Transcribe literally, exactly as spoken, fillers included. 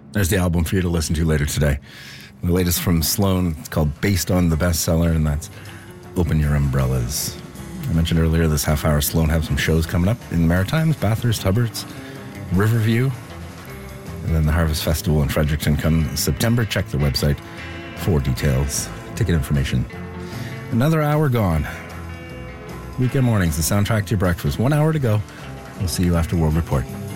There's the album for you to listen to later today. The latest from Sloan, it's called Based on the Bestseller, and that's Open Your Umbrellas. I mentioned earlier this half hour, Sloan have some shows coming up in the Maritimes, Bathurst, Hubbards, Riverview, and then the Harvest Festival in Fredericton come September. Check their website for details, ticket information. Another hour gone. Weekend mornings, the soundtrack to your breakfast. One hour to go. We'll see you after World Report.